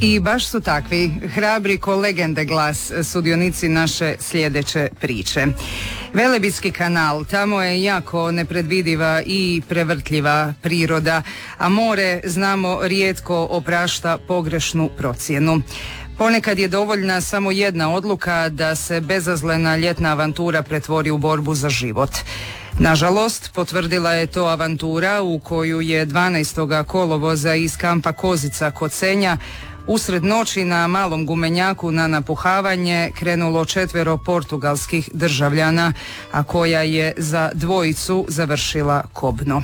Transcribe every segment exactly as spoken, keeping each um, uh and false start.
I baš su takvi, hrabri ko legende glas, sudionici naše sljedeće priče. Velebitski kanal, tamo je jako nepredvidiva i prevrtljiva priroda, a more, znamo, rijetko oprašta pogrešnu procjenu. Ponekad je dovoljna samo jedna odluka da se bezazlena ljetna avantura pretvori u borbu za život. Nažalost, potvrdila je to avantura u koju je dvanaestog kolovoza iz kampa Kozica kod Senja usred noći na malom gumenjaku na napuhavanje krenulo četvero portugalskih državljana, a koja je za dvojicu završila kobno.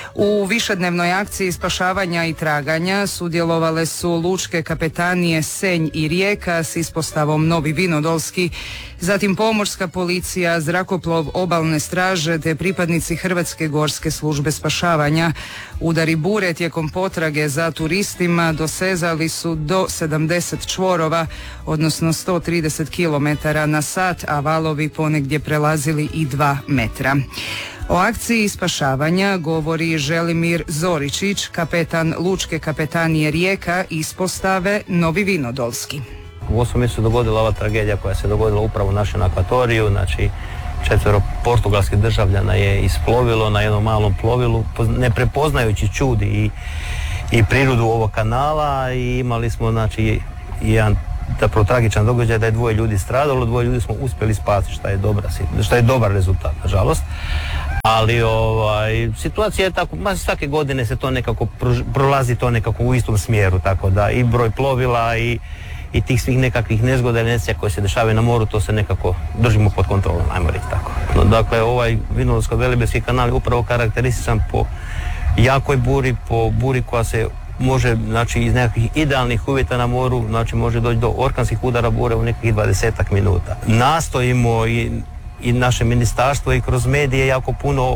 U višednevnoj akciji spašavanja i traganja sudjelovale su lučke kapetanije Senj i Rijeka s ispostavom Novi Vinodolski, zatim pomorska policija, zrakoplov obalne straže te pripadnici Hrvatske gorske službe spašavanja. Udari bure tijekom potrage za turistima dosezali su do sedamdeset čvorova, odnosno sto trideset kilometara na sat, a valovi ponegdje prelazili i dva metra. O akciji spašavanja govori Želimir Zoričić, kapetan lučke kapetanije Rijeka ispostave Novi Vinodolski. U osmom mjesecu se dogodila ova tragedija koja se dogodila upravo u našem akvatoriju, znači četvero portugalskih državljana je isplovilo na jednom malom plovilu, ne prepoznajući čud i, i prirodu ovog kanala, i imali smo znači jedan zapravo tragičan događaj da je dvoje ljudi stradalo, dvoje ljudi smo uspjeli spasiti, što je dobra, što je dobar rezultat, nažalost. Ali ovaj, situacija je tako, ma svake godine se to nekako prolazi to nekako u istom smjeru, tako da i broj plovila i, i tih svih nekakvih nezgoda ili nesreća koje se dešavaju na moru, to se nekako držimo pod kontrolom, ajmo reći tako. No, dakle, ovaj Vinodolsko-Velebitski kanal je upravo karakterističan po jakoj buri, po buri koja se može, znači, iz nekakvih idealnih uvjeta na moru, znači može doći do orkanskih udara bure u nekih dvadesetak minuta. Nastojimo i i naše ministarstvo i kroz medije jako puno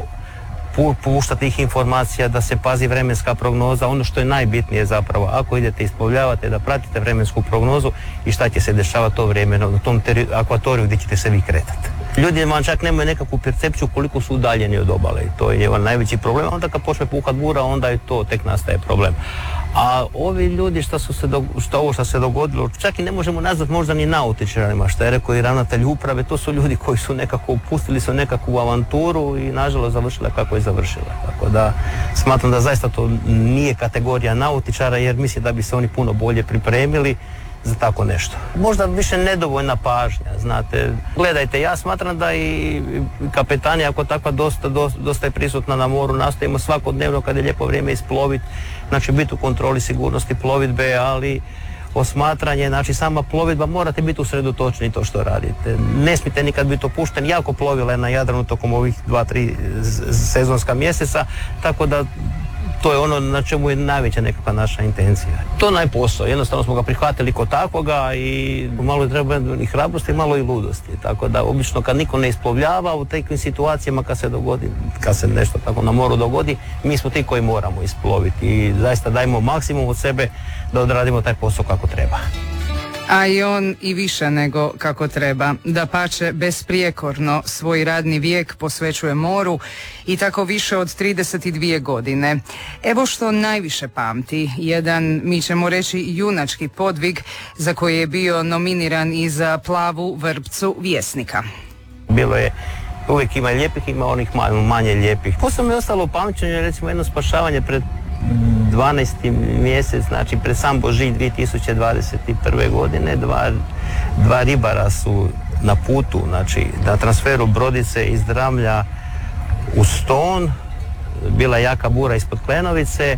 pušta tih informacija da se pazi vremenska prognoza. Ono što je najbitnije zapravo, ako idete isplovljavate, da pratite vremensku prognozu i šta će se dešavati to vrijeme na tom teri- akvatoriju gdje ćete se vi kretati. Ljudi vam čak nemaju nekakvu percepciju koliko su udaljeni od obale i to je najveći problem. Onda kad počne puhat bura, onda je to tek nastaje problem. A ovi ljudi što su se do, što ovo što se dogodilo, čak i ne možemo nazvati možda ni nautičarima, što je rekao i ravnatelj uprave, to su ljudi koji su nekako upustili se u nekakvu avanturu i nažalost završila kako je završila. Tako da smatram da zaista to nije kategorija nautičara, jer mislim da bi se oni puno bolje pripremili za tako nešto. Možda više nedovoljna pažnja, znate. Gledajte, ja smatram da i kapetanija ako takva dosta, dosta, dosta je prisutna na moru, nastojimo svakodnevno kad je lijepo vrijeme isploviti, znači biti u kontroli sigurnosti plovidbe, ali osmatranje, znači sama plovidba, morate biti usredotočeni to što radite. Ne smijete nikad biti opušten, jako plovila je na Jadranu tokom ovih dva, tri sezonska mjeseca, tako da to je ono na čemu je najveća nekakva naša intencija. To je najposao, jednostavno smo ga prihvatili kod takvoga i malo treba i hrabrosti, malo i ludosti. Tako da obično kad niko ne isplovljava u takvim situacijama kad se dogodi, kad se nešto tako na moru dogodi, mi smo ti koji moramo isploviti i zaista dajemo maksimum od sebe da odradimo taj posao kako treba. A i on i više nego kako treba. Dapače, besprijekorno svoj radni vijek posvećuje moru i tako više od trideset dvije godine. Evo što najviše pamti, jedan, mi ćemo reći, junački podvig za koji je bio nominiran i za plavu vrpcu Vjesnika. Bilo je, uvijek ima lijepih, ima onih manje lijepih. Posebno je ostalo pamćenje, recimo jedno spašavanje pred dvanaesti mjesec, znači pred sam Božij dvije tisuće dvadeset prve godine, dva, dva ribara su na putu, znači na transferu brodice iz Dramlja u Ston, bila jaka bura ispod Klenovice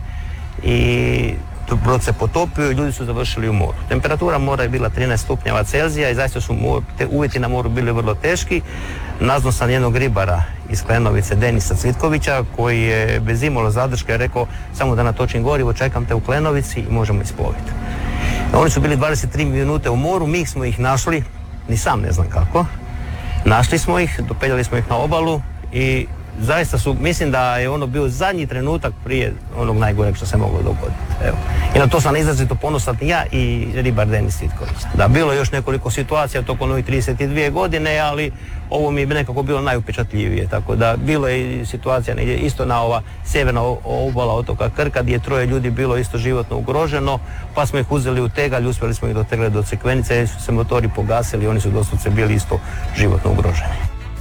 i brod se potopio i ljudi su završili u moru. Temperatura mora je bila trinaest stupnjeva Celzija i zaista su mor, te uvjeti na moru bili vrlo teški. Nazvao sam jednog ribara iz Klenovice, Denisa Cvitkovića, koji je bez imalo zadrške rekao samo da natočim gorivo, čekam te u Klenovici i možemo isploviti. Oni su bili dvadeset tri minute u moru, mi smo ih našli, ni sam ne znam kako. Našli smo ih, dopeljali smo ih na obalu i zaista su, mislim da je ono bio zadnji trenutak prije onog najgoreg što se moglo dogoditi. Evo. I na to sam izrazito ponosan ja i ribar Denis Vitković. Da, bilo je još nekoliko situacija tokom ovih trideset dvije godine, ali ovo mi je nekako bilo najupečatljivije. Tako da bilo je situacija negdje isto na ova sjeverna obala otoka Krka gdje je troje ljudi bilo isto životno ugroženo, pa smo ih uzeli u tegalj, uspjeli smo ih dotegliti do Crikvenice, su se motori pogasili, oni su doslovce bili isto životno ugroženi.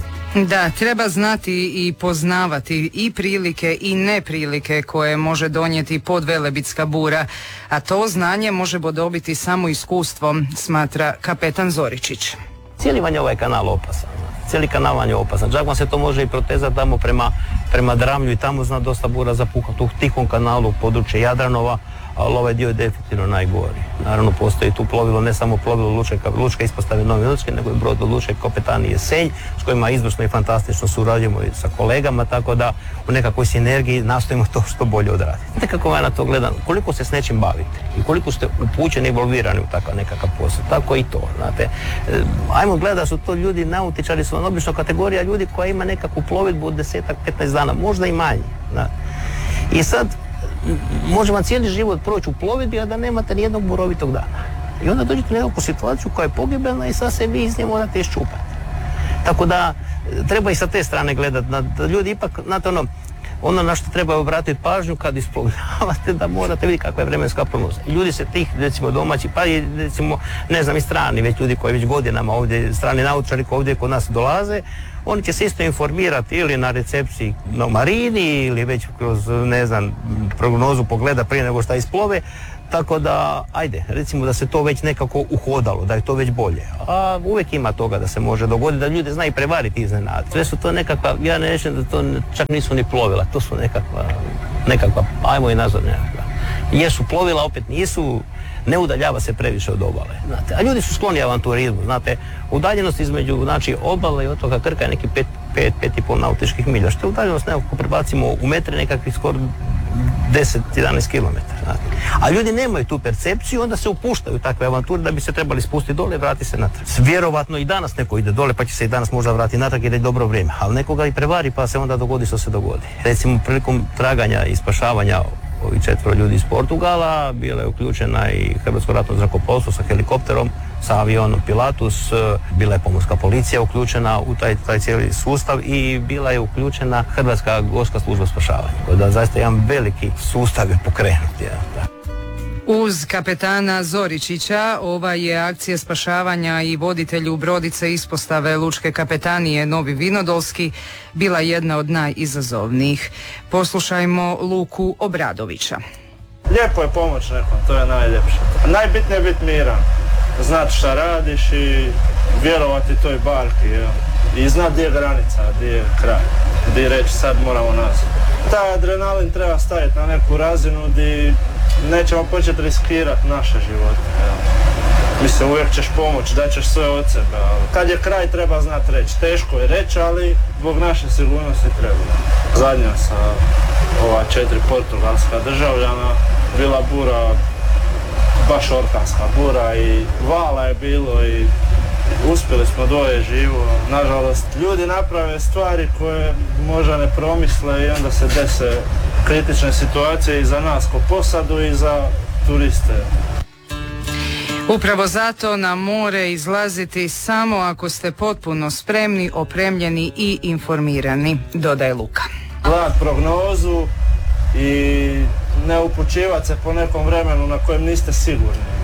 Da, treba znati i poznavati i prilike i neprilike koje može donijeti podvelebitska bura, a to znanje možemo dobiti samo iskustvom, smatra kapetan Zoričić. Cijeli vam je ovaj kanal opasan. Cijeli kanal vam je opasan. Čak vam se to može i protezati tamo prema, prema Dramlju i tamo zna dosta bura zapuhati u Tihom kanalu, područje Jadranova, ali ovaj dio je definitivno najgori. Naravno, postoji tu plovilo, ne samo plovilo Lučke, Lučke ispostave Novi Lučke, nego i brod od Lučke kapetanije Senj, s kojima izvrsno i fantastično surađujemo i sa kolegama, tako da u nekakvoj sinergiji nastojimo to što bolje odraditi. Znate kako ja na to gledam, koliko se s nečim bavite i koliko ste upućeni i involvirani u takav nekakav posao, tako i to, znate. Ajmo gledati da su to ljudi, nautičari su obično kategorija ljudi koja ima nekakvu plovidbu od desetak, petnaest dana, možda i manje. Znate. I sad, može vam cijeli život proći u plovidbi, a da nemate nijednog borovitog dana. I onda dođete u nekakvu situaciju koja je pogibelna i sad se vi iz nje morate iščupati. Tako da treba i sa te strane gledati. Da ljudi ipak, znate ono, ono na što treba obratiti pažnju kad isplovljavate, da morate vidjeti kakva je vremenska prognoza. I ljudi se tih, recimo domaći, pa i recimo, ne znam, i strani, već ljudi koji već godinama ovdje, strani nautičari koji ovdje kod nas dolaze, oni će se isto informirati ili na recepciji na marini ili već kroz, ne znam, prognozu pogleda prije nego šta isplove. Tako da, ajde, recimo da se to već nekako uhodalo, da je to već bolje. A uvijek ima toga da se može dogoditi, da ljudi znaju prevariti iznenada. Sve su to nekakva, ja ne rečem da to čak nisu ni plovila, to su nekakva, nekakva, ajmo i nazvat nekakva. Jesu plovila, opet nisu, ne udaljava se previše od obale. Znate. A ljudi su skloni avanturizmu, znate, udaljenost između, znači, obale i otoka Krka je neki pet, pet, pet i pol nautičkih milja, što je udaljenost nekako prebacimo u metre nekakvih skoro deset do jedanaest kilometara. Znate. A ljudi nemaju tu percepciju, onda se upuštaju u takve avanture da bi se trebali spustiti dole i vratiti se natrag. Vjerovatno i danas neko ide dole pa će se i danas možda vratiti natrag jer je dobro vrijeme, ali nekoga i prevari pa se onda dogodi što se dogodi. Recimo prilikom traganja i spašavanja ovih četvero ljudi iz Portugala bila je uključena i Hrvatsko ratno zrakoplovstvo sa helikopterom, sa avionom Pilatus, bila je pomorska policija uključena u taj, taj cijeli sustav i bila je uključena Hrvatska gorska služba spašavanja. Da zaista jedan veliki sustav je pokrenut. Ja, da. Uz kapetana Zoričića ova je akcija spašavanja i voditelju brodice ispostave Lučke kapetanije Novi Vinodolski bila jedna od najizazovnijih. Poslušajmo Luku Obradovića. Lijepo je pomoć nekom, to je najljepše. Najbitnije je biti miran, znati šta radiš i vjerovati toj barki. Ja. I znati gdje je granica, gdje je kraj, gdje reći sad moramo nazad. Taj adrenalin treba staviti na neku razinu gdje nećemo početi riskirati naše živote. Ja. Mislim, uvijek ćeš pomoći, daćeš sve od sebe. Ali kad je kraj treba znati reći. Teško je reći, ali zbog naše sigurnosti treba. Zadnja sa ova četiri portugalska državljana bila bura, baš orkanska bura i vala je bilo i uspjeli smo dvoje živo. Nažalost, ljudi naprave stvari koje možda ne promisle i onda se dese kritične situacije i za nas ko posadu i za turiste. Upravo zato na more izlaziti samo ako ste potpuno spremni, opremljeni i informirani, dodaje Luka. Gledat prognozu i ne upućivati se po nekom vremenu na kojem niste sigurni.